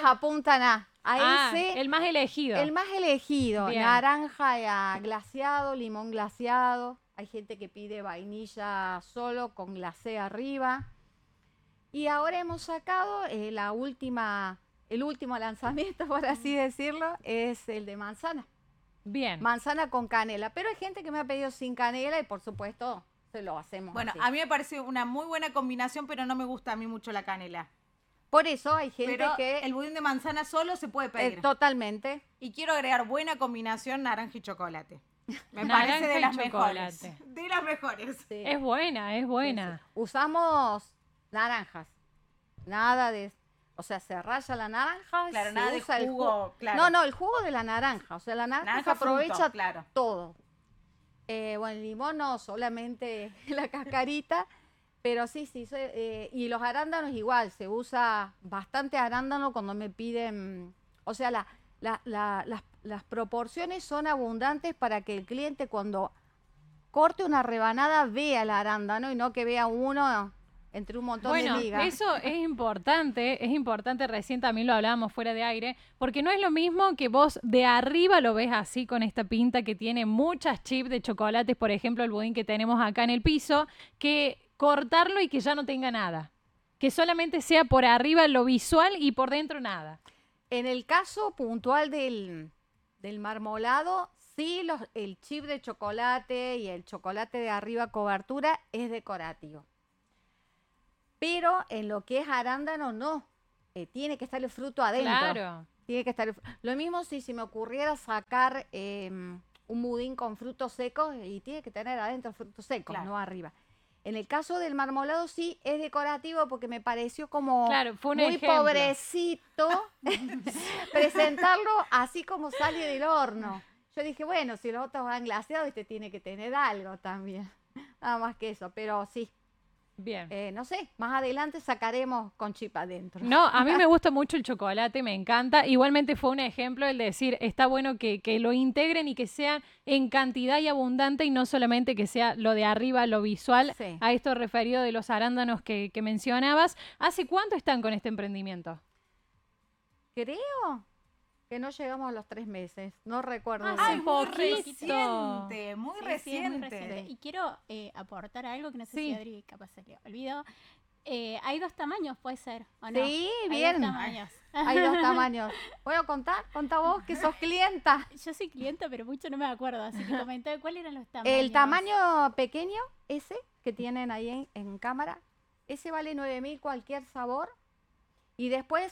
apuntan a ese. El más elegido. El más elegido. Bien. Naranja glaseado, limón glaseado. Hay gente que pide vainilla solo con glacé arriba. Y ahora hemos sacado el último lanzamiento, por así decirlo, es el de manzana. Bien. Manzana con canela. Pero hay gente que me ha pedido sin canela y por supuesto se lo hacemos Bueno, así. a mí me parece una muy buena combinación, pero no me gusta a mí mucho la canela. Por eso hay gente Pero que... el budín de manzana solo se puede pedir. totalmente. Y quiero agregar buena combinación naranja y chocolate. Me Naranja parece de y las mejores. chocolate. De las mejores. Sí. Es buena, es buena. Sí, sí. Usamos naranjas. Nada de... O sea, se raya la naranja. Claro, se nada de usa el jugo, claro. No, el jugo de la naranja. O sea, la naranja Naranja se aprovecha fruto, claro. todo. Bueno, el limón no, solamente la cascarita. Pero sí, y los arándanos igual. Se usa bastante arándano cuando me piden... O sea, las proporciones son abundantes para que el cliente cuando corte una rebanada vea el arándano y no que vea uno entre un montón de migas. Eso es importante, recién también lo hablábamos fuera de aire, porque no es lo mismo que vos de arriba lo ves así con esta pinta que tiene muchas chips de chocolates, por ejemplo, el budín que tenemos acá en el piso, que cortarlo y que ya no tenga nada. Que solamente sea por arriba lo visual y por dentro nada. En el caso puntual del marmolado, sí, el chip de chocolate y el chocolate de arriba cobertura es decorativo. Pero en lo que es arándano, no. Tiene que estar el fruto adentro. Claro. Tiene que estar lo mismo si se me ocurriera sacar un budín con frutos secos y tiene que tener adentro frutos secos, Claro. no arriba. En el caso del marmolado sí es decorativo porque me pareció como Fue un muy ejemplo. pobrecito presentarlo así como sale del horno. Yo dije, bueno, si los otros van glaseados, este tiene que tener algo también. Nada más que eso, pero sí. Bien. No sé, más adelante sacaremos con chip adentro. No, a mí me gusta mucho el chocolate, me encanta. Igualmente fue un ejemplo el decir, está bueno que lo integren y que sea en cantidad y abundante y no solamente que sea lo de arriba, lo visual. Sí. A esto referido de los arándanos que mencionabas. ¿Hace cuánto están con este emprendimiento? Creo que no llegamos a los 3 meses, no recuerdo. Ah, bien. sí. Muy Poquito. reciente, muy Sí, sí, es reciente. muy reciente. Y quiero aportar algo que no sé Sí. si Adri capaz se le olvidó. Hay 2 tamaños, puede ser, ¿o no? Sí, Hay bien. 2 tamaños. Hay 2 tamaños. ¿Puedo contar? Contá vos que sos clienta. Yo soy clienta, pero mucho no me acuerdo, así que comenté cuáles eran los tamaños. El tamaño pequeño, ese que tienen ahí en cámara, ese vale 9.000 cualquier sabor. Y después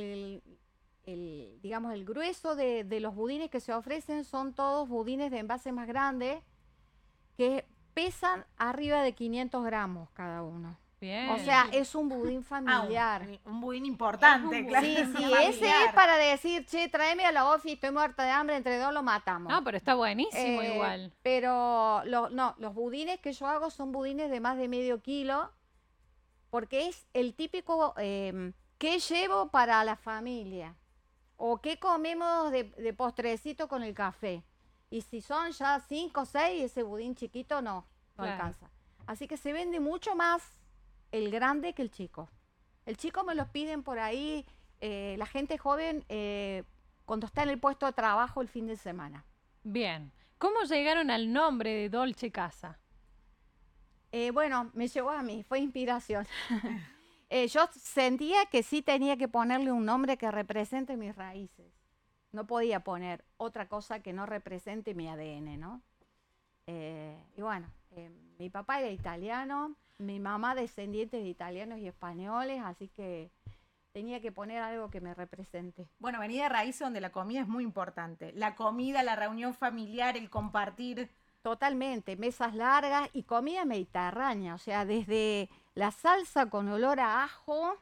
digamos, el grueso de los budines que se ofrecen son todos budines de envase más grande que pesan arriba de 500 gramos cada uno. Bien. O sea, es un budín familiar. Un budín importante, Es un claro. Sí, sí, Familiar. ese es para decir, che, tráeme a la ofi, estoy muerta de hambre, entre dos lo matamos. No, pero está buenísimo igual. Pero los budines que yo hago son budines de más de medio kilo, porque es el típico que llevo para la familia o que comemos de postrecito con el café. Y si son ya 5 o 6, ese budín chiquito no Claro. alcanza. Así que se vende mucho más el grande que el chico. El chico me los piden por ahí, la gente joven, cuando está en el puesto de trabajo el fin de semana. Bien. ¿Cómo llegaron al nombre de Dolce Casa? Bueno, me llegó a mí, fue inspiración. Yo sentía que sí tenía que ponerle un nombre que represente mis raíces. No podía poner otra cosa que no represente mi ADN, ¿no? Y bueno, mi papá era italiano, mi mamá descendiente de italianos y españoles, así que tenía que poner algo que me represente. Bueno, venía de raíces donde la comida es muy importante. La comida, la reunión familiar, el compartir. Totalmente, mesas largas y comida mediterránea, o sea, desde la salsa con olor a ajo,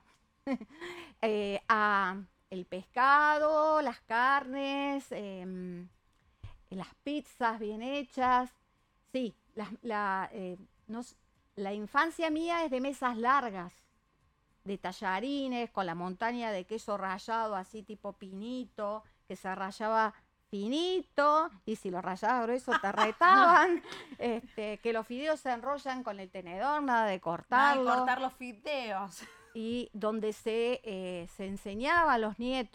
a el pescado, las carnes, las pizzas bien hechas. Sí, la infancia mía es de mesas largas, de tallarines, con la montaña de queso rallado, así tipo pinito, que se rallaba finito, y si lo rallabas grueso te retaban, que los fideos se enrollan con el tenedor, nada de cortarlo. Nada de cortar los fideos. Y donde se enseñaba a los nietos